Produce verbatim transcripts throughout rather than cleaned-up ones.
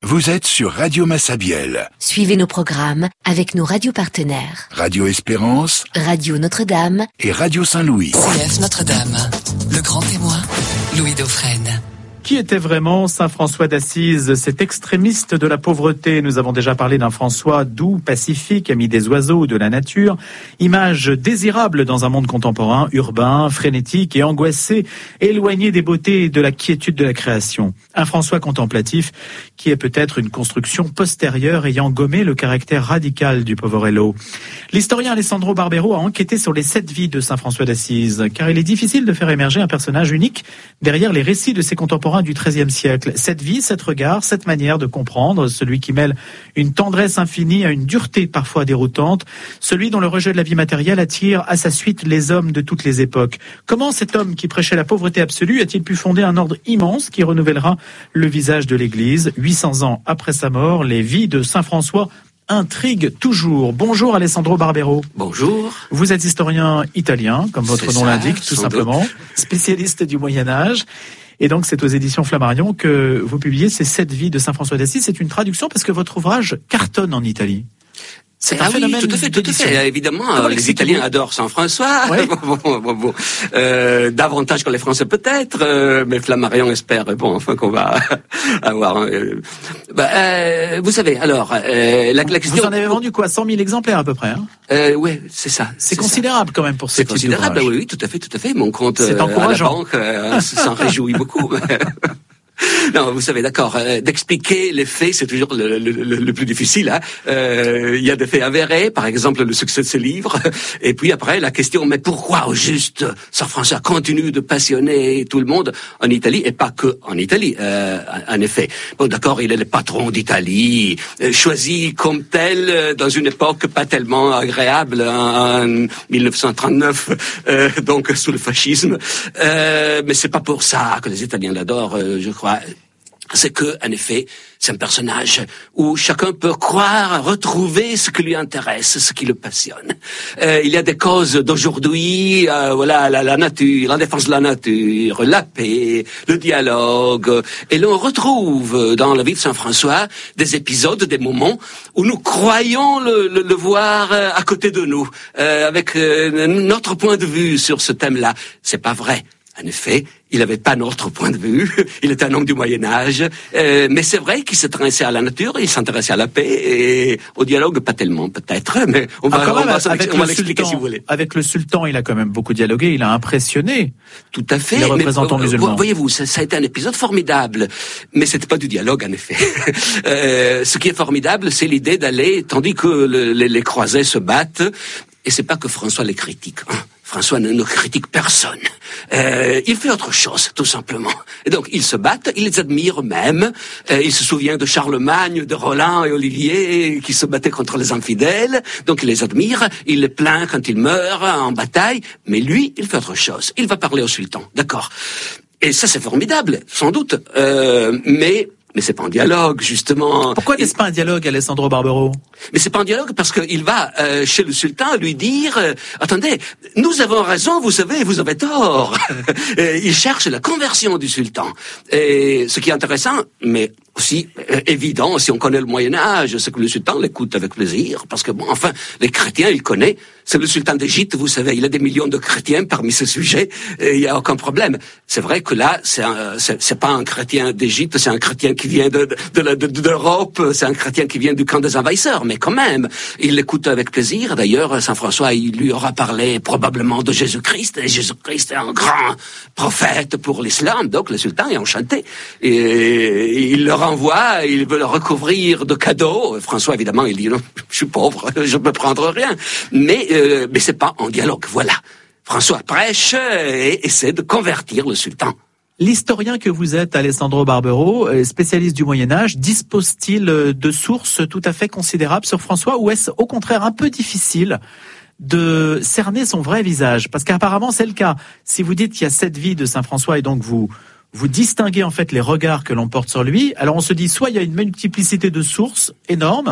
Vous êtes sur Radio Massabielle. Suivez nos programmes avec nos radios partenaires. Radio Espérance, Radio Notre-Dame et Radio Saint-Louis. C F Notre-Dame, le grand témoin, Louis Dauphren. Qui était vraiment Saint François d'Assise, cet extrémiste de la pauvreté? Nous avons déjà parlé d'un François doux, pacifique, ami des oiseaux, de la nature. Image désirable dans un monde contemporain, urbain, frénétique et angoissé, éloigné des beautés et de la quiétude de la création. Un François contemplatif qui est peut-être une construction postérieure ayant gommé le caractère radical du Poverello. L'historien Alessandro Barbero a enquêté sur les sept vies de Saint François d'Assise, car il est difficile de faire émerger un personnage unique derrière les récits de ses contemporains du treizième siècle. Cette vie, cet regard, cette manière de comprendre, celui qui mêle une tendresse infinie à une dureté parfois déroutante, celui dont le rejet de la vie matérielle attire à sa suite les hommes de toutes les époques. Comment cet homme qui prêchait la pauvreté absolue a-t-il pu fonder un ordre immense qui renouvellera le visage de l'Église? huit cents ans après sa mort, les vies de Saint François intrigue toujours. Bonjour Alessandro Barbero. Bonjour. Vous êtes historien italien, comme votre C'est nom ça, l'indique, tout simplement, doute. spécialiste du Moyen-Âge. Et donc, c'est aux éditions Flammarion que vous publiez ces sept vies de Saint François d'Assise. C'est une traduction parce que votre ouvrage cartonne en Italie. C'est ah un phénomène oui, tout à fait, tout à fait. Évidemment, Comment les Italiens adorent Saint François. Ouais. bon, bon, bon. Euh, davantage que les Français peut-être, euh, mais Flammarion espère, bon, enfin qu'on va avoir. Euh, bah, euh, vous savez, alors, euh, la, la question. Vous en avez vendu quoi, cent mille exemplaires à peu près, hein? Euh, ouais, c'est ça. C'est, c'est considérable ça. Quand même pour ce C'est type considérable, d'ouvrage. oui, oui, tout à fait, tout à fait. Mon compte c'est euh, à la banque euh, s'en réjouit beaucoup. Non, vous savez, d'accord, euh, d'expliquer les faits, c'est toujours le, le, le, le plus difficile. Hein. Euh, il y a des faits avérés, par exemple le succès de ce livre, et puis après la question, mais pourquoi au juste Saint François continue de passionner tout le monde en Italie, et pas que en Italie, euh, en effet. Bon, d'accord, il est le patron d'Italie, euh, choisi comme tel euh, dans une époque pas tellement agréable, en, en dix-neuf cent trente-neuf, euh, donc sous le fascisme, euh, mais c'est pas pour ça que les Italiens l'adorent, euh, je crois. C'est que, en effet, c'est un personnage où chacun peut croire, retrouver ce qui lui intéresse, ce qui le passionne. Euh, il y a des causes d'aujourd'hui, euh, voilà, la, la nature, la défense de la nature, la paix, le dialogue. Et l'on retrouve dans la vie de Saint François des épisodes, des moments où nous croyons le, le, le voir à côté de nous, euh, avec euh, notre point de vue sur ce thème-là. C'est pas vrai. En effet, il n'avait pas notre point de vue. Il était un homme du Moyen-Âge. Euh, mais c'est vrai qu'il s'intéressait à la nature, il s'intéressait à la paix et au dialogue, pas tellement peut-être. Mais on va, ah, on même, va, avec on va le l'expliquer sultan, si vous voulez. Avec le sultan, il a quand même beaucoup dialogué. Il a impressionné. Tout à fait. Les représentants mais, musulmans. Voyez-vous, ça, ça a été un épisode formidable. Mais c'était pas du dialogue, en effet. euh, ce qui est formidable, c'est l'idée d'aller, tandis que le, les, les croisés se battent, et c'est pas que François les critique, hein. François ne, ne critique personne. Euh, il fait autre chose, tout simplement. Et donc, ils se battent, ils les admirent même. Euh, il se souvient de Charlemagne, de Roland et Olivier qui se battaient contre les infidèles. Donc, il les admire, il les plaint quand ils meurent en bataille. Mais lui, il fait autre chose. Il va parler au sultan, d'accord. Et ça, c'est formidable, sans doute. Euh, mais... Mais c'est pas un dialogue, justement. Pourquoi n'est-ce pas un dialogue, Alessandro Barbero? Mais c'est pas un dialogue parce qu'il va euh, chez le sultan lui dire euh, attendez, nous avons raison, vous savez, vous avez tort. Il cherche la conversion du sultan. Et ce qui est intéressant, mais aussi euh, évident, si on connaît le Moyen-Âge, c'est que le sultan l'écoute avec plaisir, parce que bon, enfin, les chrétiens, il connaît. C'est le sultan d'Égypte, vous savez, il a des millions de chrétiens parmi ses sujets, et il y a aucun problème. C'est vrai que là, c'est, un, c'est, c'est pas un chrétien d'Égypte, c'est un chrétien qui vient de, de, de, de, de l'Europe, c'est un chrétien qui vient du camp des envahisseurs, mais quand même, il l'écoute avec plaisir. D'ailleurs, Saint François, il lui aura parlé probablement de Jésus-Christ, et Jésus-Christ est un grand prophète pour l'islam, donc le sultan est enchanté. Et il le renvoie, il veut le recouvrir de cadeaux. François, évidemment, il dit non, je suis pauvre, je ne peux prendre rien. Mais, euh, mais c'est pas en dialogue, voilà. François prêche et essaie de convertir le sultan. L'historien que vous êtes, Alessandro Barbero, spécialiste du Moyen-Âge, dispose-t-il de sources tout à fait considérables sur François, ou est-ce au contraire un peu difficile de cerner son vrai visage? Parce qu'apparemment c'est le cas. Si vous dites qu'il y a sept vies de Saint François et donc vous vous distinguez en fait les regards que l'on porte sur lui, alors on se dit soit il y a une multiplicité de sources énormes,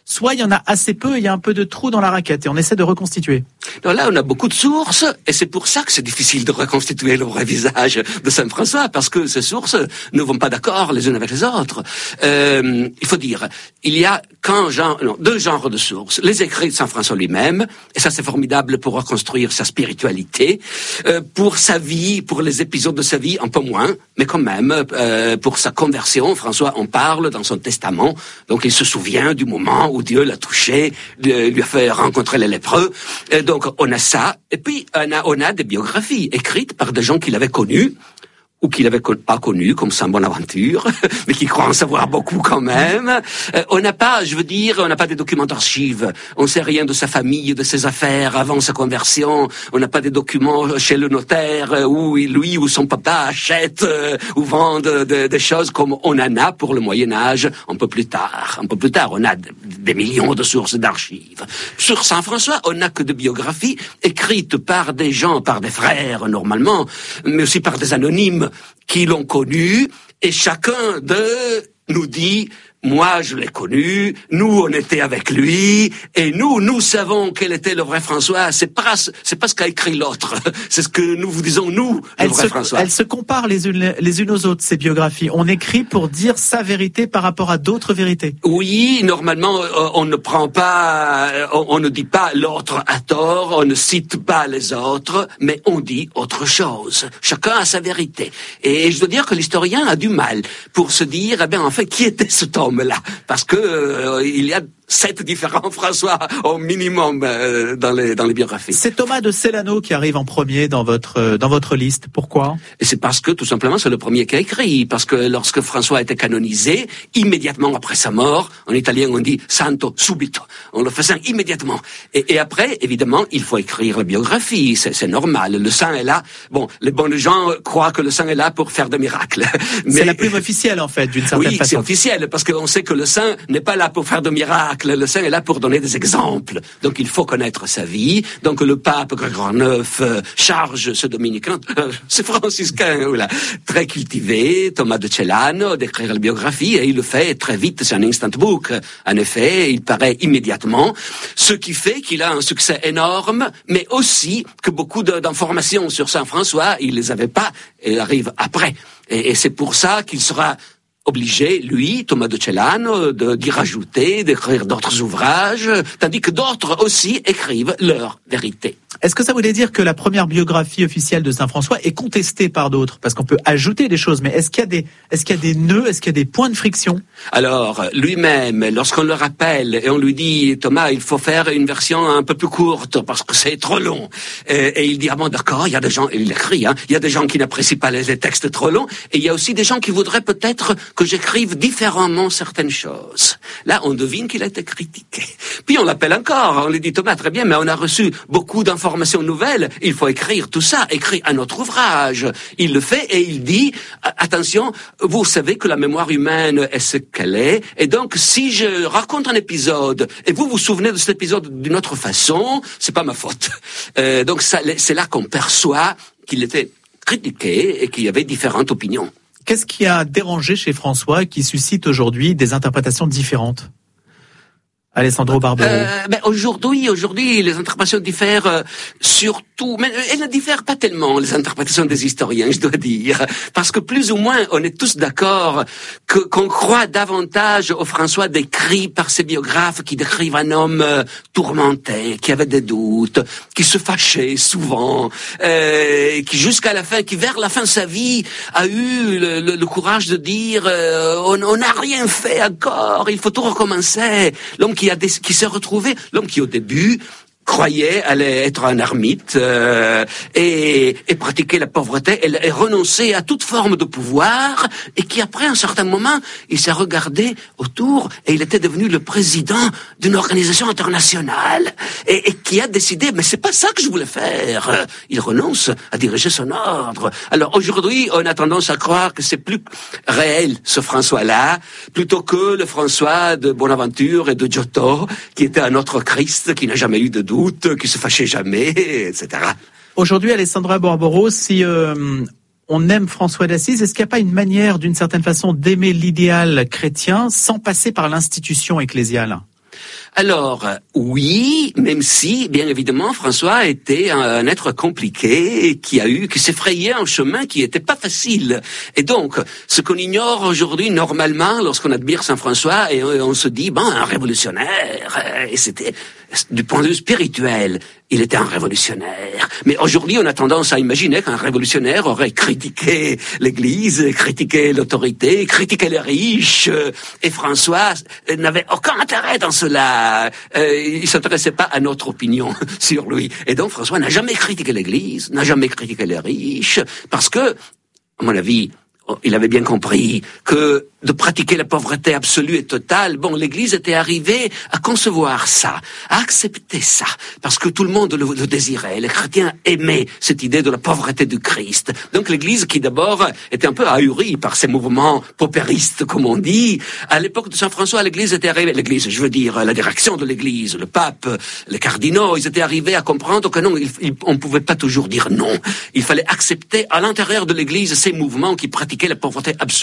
soit il y en a assez peu, et il y a un peu de trou dans la raquette et on essaie de reconstituer. Donc là, on a beaucoup de sources et c'est pour ça que c'est difficile de reconstituer le vrai visage de Saint François, parce que ces sources ne vont pas d'accord les unes avec les autres. Euh, il faut dire, il y a qu'un genre, non, deux genres de sources. Les écrits de Saint François lui-même, et ça c'est formidable pour reconstruire sa spiritualité, euh, pour sa vie, pour les épisodes de sa vie, un peu moins, mais quand même, euh, pour sa conversion, François en parle dans son testament, donc il se souvient du moment où Dieu l'a touché, lui a fait rencontrer les lépreux. Et donc on a ça, et puis on a, on a des biographies écrites par des gens qu'il avait connus, ou qu'il n'avait pas connu, comme Saint Bonaventure, mais qui croit en savoir beaucoup quand même. Euh, on n'a pas, je veux dire, on n'a pas des documents d'archives. On sait rien de sa famille, de ses affaires avant sa conversion. On n'a pas des documents chez le notaire euh, où lui ou son papa achètent euh, ou vendent de, des choses comme on en a pour le Moyen-Âge un peu plus tard. Un peu plus tard, on a d- des millions de sources d'archives. Sur Saint François, on n'a que des biographies écrites par des gens, par des frères normalement, mais aussi par des anonymes qui l'ont connu, et chacun d'eux nous dit « Moi, je l'ai connu, nous, on était avec lui, et nous, nous savons quel était le vrai François. C'est pas, c'est pas ce qu'a écrit l'autre. C'est ce que nous vous disons, nous, le Elles vrai se, François. » elles se comparent les unes, les unes aux autres, ces biographies. On écrit pour dire sa vérité par rapport à d'autres vérités. Oui, normalement, on ne prend pas, on ne dit pas l'autre a tort, on ne cite pas les autres, mais on dit autre chose. Chacun a sa vérité. Et je dois dire que l'historien a du mal pour se dire, eh bien, en fait, qui était cet homme-là? Parce que euh, il y a sept différents François au minimum euh, dans les dans les biographies. C'est Thomas de Celano qui arrive en premier dans votre euh, dans votre liste. Pourquoi? Et c'est parce que tout simplement c'est le premier qui a écrit. Parce que lorsque François a été canonisé, immédiatement après sa mort, en italien on dit santo subito, on le faisait immédiatement. Et, et après, évidemment, il faut écrire la biographie. C'est, c'est normal. Le saint est là. Bon, les bonnes gens croient que le saint est là pour faire des miracles. Mais c'est la plume officielle en fait, d'une certaine oui, façon. Oui, c'est officiel parce qu'on sait que le saint n'est pas là pour faire de miracles. Le saint est là pour donner des exemples. Donc il faut connaître sa vie. Donc le pape Grégoire neuf euh, charge ce dominicain, euh, ce franciscain, voilà, très cultivé, Thomas de Celano, d'écrire la biographie, et il le fait très vite. C'est un instant book. En effet, il paraît immédiatement. Ce qui fait qu'il a un succès énorme, mais aussi que beaucoup de, d'informations sur Saint François, il les avait pas, et arrive après. Et, et c'est pour ça qu'il sera obligé, lui, Thomas de Celano, de, d'y rajouter, d'écrire d'autres ouvrages, tandis que d'autres aussi écrivent leur vérité. Est-ce que ça voulait dire que la première biographie officielle de Saint François est contestée par d'autres? Parce qu'on peut ajouter des choses, mais est-ce qu'il y a des, est-ce qu'il y a des nœuds, est-ce qu'il y a des points de friction? Alors, lui-même, lorsqu'on le rappelle et on lui dit, Thomas, il faut faire une version un peu plus courte parce que c'est trop long. Et, et il dit, ah bon, d'accord, il y a des gens, il écrit, hein, il y a des gens qui n'apprécient pas les, les textes trop longs, et il y a aussi des gens qui voudraient peut-être que j'écrive différemment certaines choses. Là, on devine qu'il a été critiqué. Puis on l'appelle encore, on lui dit, Thomas, très bien, mais on a reçu beaucoup d'informations nouvelles, il faut écrire tout ça, écrire un autre ouvrage. Il le fait et il dit, attention, vous savez que la mémoire humaine est ce qu'elle est, et donc si je raconte un épisode, et vous vous souvenez de cet épisode d'une autre façon, c'est pas ma faute. Euh, donc ça, c'est là qu'on perçoit qu'il était critiqué et qu'il y avait différentes opinions. Qu'est-ce qui a dérangé chez François et qui suscite aujourd'hui des interprétations différentes? Alessandro Barbero. Euh, ben aujourd'hui, aujourd'hui, les interprétations diffèrent euh, surtout, mais elles ne diffèrent pas tellement, les interprétations des historiens, je dois dire, parce que plus ou moins, on est tous d'accord que qu'on croit davantage au François décrit par ses biographes qui décrivent un homme euh, tourmenté, qui avait des doutes, qui se fâchait souvent, euh, qui jusqu'à la fin, qui vers la fin de sa vie a eu le, le, le courage de dire euh, on n'a rien fait encore, il faut tout recommencer. L'homme qui a des, qui s'est retrouvé, l'homme qui au début croyait allait être un ermite euh, et, et pratiquer la pauvreté et, et renoncer à toute forme de pouvoir, et qui après un certain moment il s'est regardé autour et il était devenu le président d'une organisation internationale et, et qui a décidé mais c'est pas ça que je voulais faire. Il renonce à diriger son ordre. Alors aujourd'hui on a tendance à croire que c'est plus réel ce François-là plutôt que le François de Bonaventure et de Giotto qui était un autre Christ qui n'a jamais eu de doute, qui se fâchait jamais, et cetera. Aujourd'hui, Alessandra Barbero, si euh, on aime François d'Assise, est-ce qu'il n'y a pas une manière, d'une certaine façon, d'aimer l'idéal chrétien sans passer par l'institution ecclésiale ? Alors, oui, même si, bien évidemment, François était un, un être compliqué, qui a eu, qui s'effrayait un chemin qui était pas facile. Et donc, ce qu'on ignore aujourd'hui, normalement, lorsqu'on admire Saint François, et on, on se dit, bon, un révolutionnaire, et c'était, du point de vue spirituel, il était un révolutionnaire. Mais aujourd'hui, on a tendance à imaginer qu'un révolutionnaire aurait critiqué l'Église, critiqué l'autorité, critiqué les riches, et François n'avait aucun intérêt dans cela. Euh, il s'intéressait pas à notre opinion sur lui. Et donc François n'a jamais critiqué l'Église, n'a jamais critiqué les riches, parce que, à mon avis, il avait bien compris que de pratiquer la pauvreté absolue et totale, bon, l'Église était arrivée à concevoir ça, à accepter ça, parce que tout le monde le, le désirait. Les chrétiens aimaient cette idée de la pauvreté du Christ. Donc l'Église, qui d'abord était un peu ahurie par ces mouvements paupéristes, comme on dit, à l'époque de Saint François, l'Église était arrivée, l'Église, je veux dire, la direction de l'Église, le pape, les cardinaux, ils étaient arrivés à comprendre que non, il, il, on ne pouvait pas toujours dire non. Il fallait accepter à l'intérieur de l'Église ces mouvements qui pratiquaient la pauvreté absolue.